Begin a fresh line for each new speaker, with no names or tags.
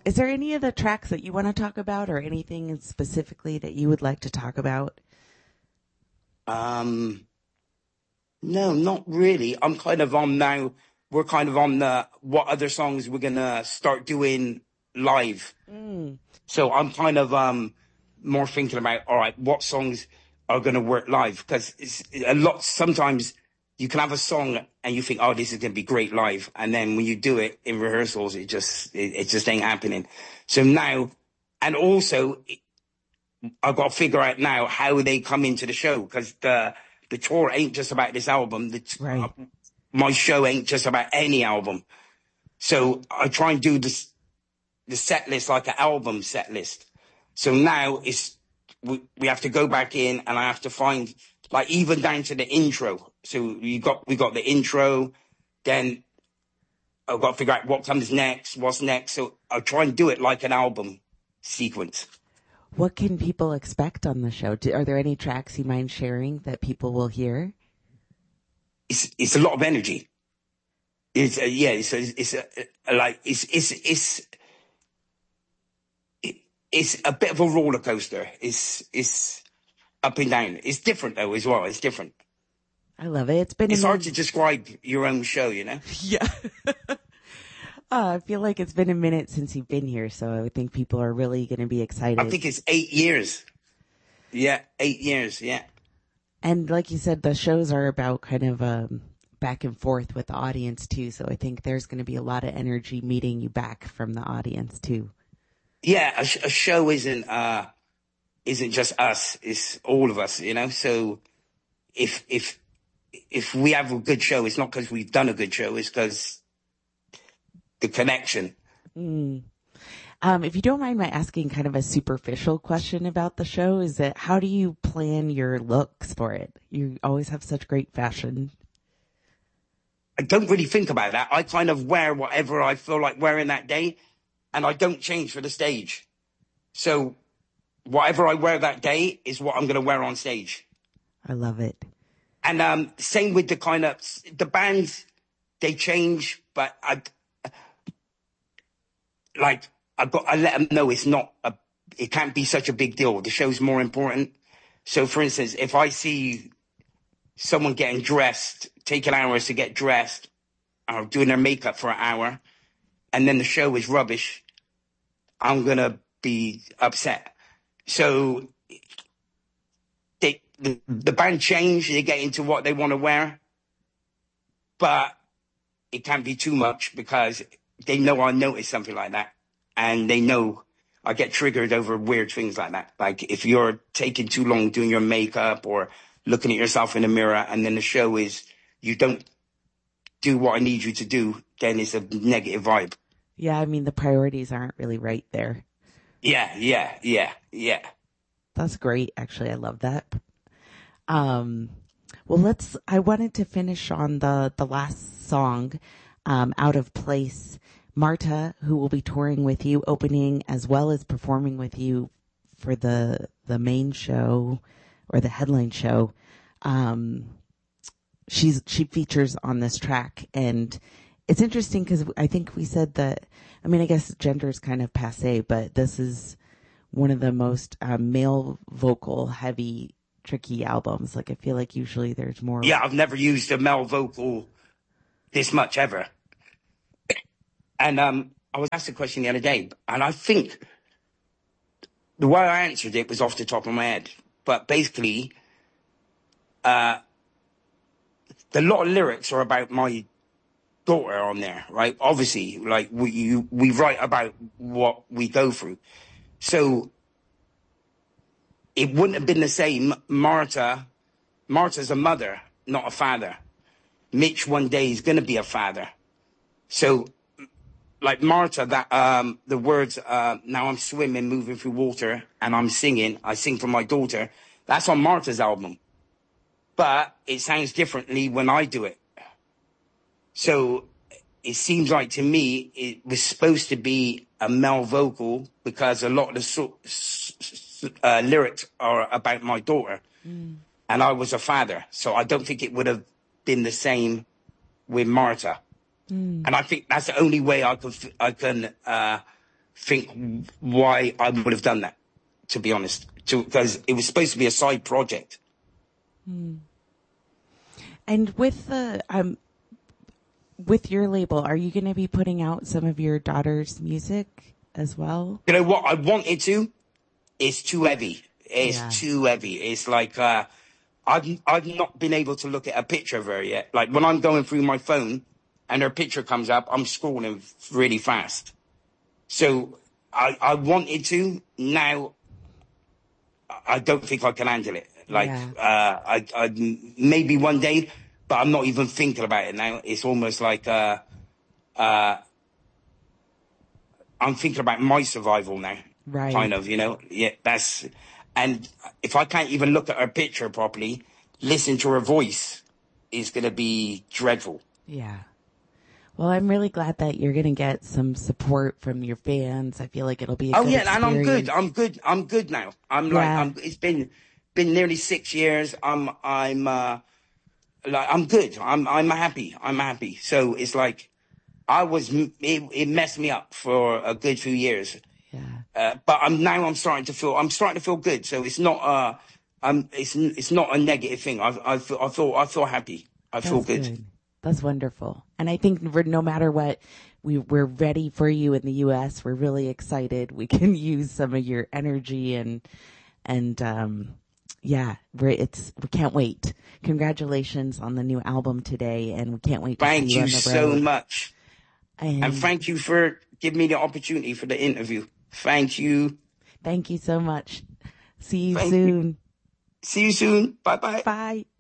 Is there any of the tracks that you want to talk about or anything specifically that you would like to talk about?
No, not really. I'm kind of on now. We're kind of on what other songs we're going to start doing live. So I'm kind of more thinking about, all right, what songs are going to work live? Because it's a lot. Sometimes you can have a song and you think, oh, this is going to be great live. And then when you do it in rehearsals, it just ain't happening. So now, and also I've got to figure out now how they come into the show, because the tour ain't just about this album.
Right.
My show ain't just about any album. So I try and do the set list like an album set list. So now we have to go back in and I have to find, like, even down to the intro. So we got the intro, then I've got to figure out what comes next, what's next. So I'll try and do it like an album sequence.
What can people expect on the show? Are there any tracks you mind sharing that people will hear?
It's a lot of energy. It's a bit of a roller coaster. It's up and down. It's different though as well. It's different.
I love it.
It's hard to describe your own show, you know?
Yeah. I feel like it's been a minute since you've been here, so I think people are really going to be excited.
I think it's 8 years. Yeah, 8 years, yeah.
And like you said, the shows are about kind of back and forth with the audience too, so I think there's going to be a lot of energy meeting you back from the audience too.
Yeah, a show isn't just us; it's all of us, you know. So if we have a good show, it's not because we've done a good show; it's because the connection.
If you don't mind my asking kind of a superficial question about the show, is that how do you plan your looks for it? You always have such great fashion.
I don't really think about that. I kind of wear whatever I feel like wearing that day, and I don't change for the stage. So whatever I wear that day is what I'm going to wear on stage.
I love it.
And same with the bands, they change, but I let them know it can't be such a big deal. The show's more important. So for instance, if I see someone getting dressed, taking hours to get dressed, or doing their makeup for an hour, and then the show is rubbish, I'm going to be upset. So the band change, they get into what they want to wear, but it can't be too much because they know I notice something like that. And they know I get triggered over weird things like that. Like if you're taking too long doing your makeup or looking at yourself in the mirror and then the show is, you don't do what I need you to do, then it's a negative vibe.
Yeah, I mean, the priorities aren't really right there.
Yeah.
That's great. Actually, I love that. Well, I wanted to finish on the last song, Out of Place. Marta, who will be touring with you, opening as well as performing with you for the main show or the headline show. She features on this track, and it's interesting because I think we said that, I mean, I guess gender is kind of passé, but this is one of the most male vocal heavy, tricky albums. Like I feel like usually there's more.
Yeah, I've never used a male vocal this much ever. And I was asked a question the other day, and I think the way I answered it was off the top of my head. But basically, the lot of lyrics are about my daughter on there, right? Obviously, like we write about what we go through. So it wouldn't have been the same. Marta's a mother, not a father. Mitch one day is going to be a father. So like Marta, that the words, now I'm swimming, moving through water, and I'm singing. I sing for my daughter. That's on Marta's album. But it sounds differently when I do it. So it seems like to me it was supposed to be a male vocal because a lot of the lyrics are about my daughter. And I was a father. So I don't think it would have been the same with Marta. And I think that's the only way I can think why I would have done that, to be honest, because it was supposed to be a side project.
And with your label, are you going to be putting out some of your daughter's music as well?
You know what? I wanted to. It's too heavy. It's too heavy. It's like, I've not been able to look at a picture of her yet. Like when I'm going through my phone and her picture comes up, I'm scrolling really fast. So I wanted to. Now I don't think I can handle it. Like, I maybe one day, but I'm not even thinking about it now. It's almost like, I'm thinking about my survival now.
Right.
Kind of, you know? Yeah, and if I can't even look at her picture properly, listen to her voice is going to be dreadful.
Yeah. Well, I'm really glad that you're going to get some support from your fans. I feel like it'll be a good experience.
And I'm good now. It's been nearly 6 years. I'm good. I'm happy. So it's like, it messed me up for a good few years.
Yeah.
But I'm starting to feel good. So it's not, it's not a negative thing. I feel happy. I feel good.
That's wonderful. And I think no matter what, we're ready for you in the U.S. We're really excited. We can use some of your energy and we can't wait. Congratulations on the new album today, and we can't wait to see you on the road.
Thank you so much. And thank you for giving me the opportunity for the interview. Thank you.
Thank you so much. See you soon.
See you soon. Bye-bye.
Bye.